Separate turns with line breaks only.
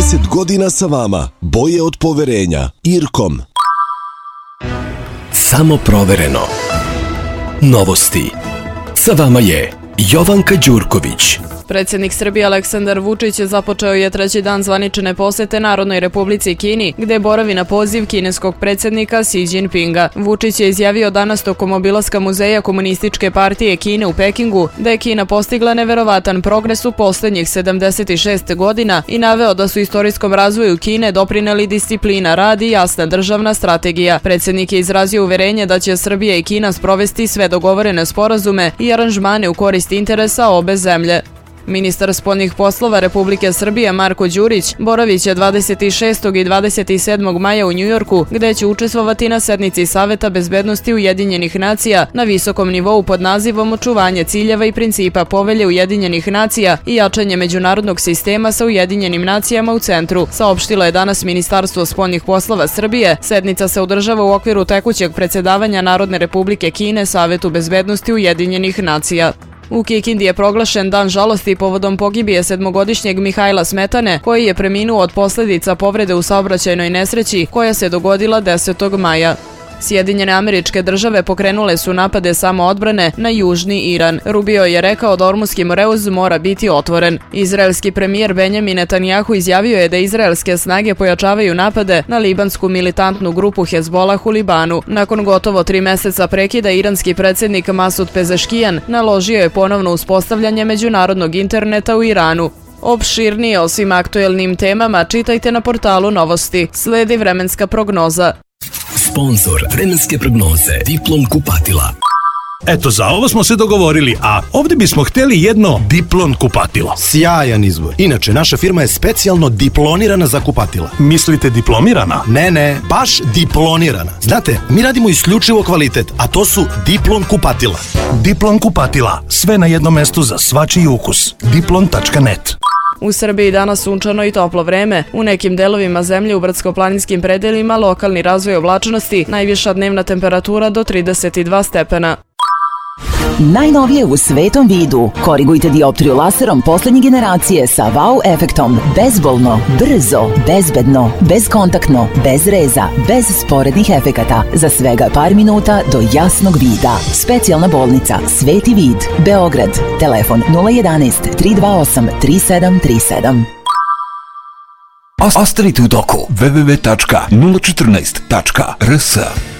30 godina sa vama. Boje od poverenja. Irkom.
Samo provereno. Novosti. Sa vama je Jovanka Đurković.
Predsjednik Srbije Aleksandar Vučić započeo je treći dan zvanične posete Narodnoj Republici Kini, gde boravi na poziv kineskog predsjednika Xi Jinpinga. Vučić je izjavio danas tokom obilaska muzeja Komunističke partije Kine u Pekingu da je Kina postigla neverovatan progres u posljednjih 76 godina i naveo da su istorijskom razvoju Kine doprineli disciplina, rad i jasna državna strategija. Predsjednik je izrazio uverenje da će Srbija i Kina sprovesti sve dogovorene sporazume i aranžmane u korist interesa obe zemlje. Ministar spoljnih poslova Republike Srbije Marko Đurić boraviće 26. i 27. maja u Njujorku, gde će učestvovati na sednici Saveta bezbednosti Ujedinjenih nacija na visokom nivou pod nazivom Očuvanje ciljeva i principa Povelje Ujedinjenih nacija i jačanje međunarodnog sistema sa Ujedinjenim nacijama u centru, saopštilo je danas Ministarstvo spoljnih poslova Srbije. Sednica se održava u okviru tekućeg predsjedavanja Narodne Republike Kine Savetu bezbednosti Ujedinjenih nacija. U Kikindi je proglašen dan žalosti povodom pogibije 7-godišnjeg Mihajla Smetane, koji je preminuo od posljedica povrede u saobraćajnoj nesreći koja se dogodila 10. maja. Sjedinjene Američke Države pokrenule su napade samoodbrane na južni Iran. Rubio je rekao da Ormuski Moreuz mora biti otvoren. Izraelski premijer Benjamin Netanjahu izjavio je da izraelske snage pojačavaju napade na libansku militantnu grupu Hezbolah u Libanu. Nakon gotovo 3 meseca prekida, iranski predsjednik Masud Pezeškijan naložio je ponovno uspostavljanje međunarodnog interneta u Iranu. Opširnije o svim aktuelnim temama čitajte na portalu Novosti. Sledi vremenska prognoza.
Sponzor vremenske prognoze Diplom kupatila.
Eto, za ovo smo se dogovorili, a ovdje bismo htjeli jedno Diplom kupatilo.
Sjajan izbor. Inače, naša firma je specijalno diplonirana za kupatila.
Mislite diplomirana?
Ne, baš diplonirana. Znate, mi radimo isključivo kvalitet, a to su Diplom kupatila.
Diplom kupatila. Sve na jednom mestu za svačiji ukus. Diplom.net.
U Srbiji danas sunčano i toplo vreme. U nekim delovima zemlje u brdsko-planinskim predelima lokalni razvoj oblačnosti, najviša dnevna temperatura do 32 stepena.
Najnovije u svetom vidu. Korigujte dioptriju laserom poslednje generacije sa wow efektom. Bezbolno, brzo, bezbedno, bezkontaktno, bez reza, bez sporednih efekata. Za svega par minuta do jasnog vida. Specijalna bolnica Sveti vid, Beograd. Telefon 011 328 3737.
Ostanite u toku www.014.rs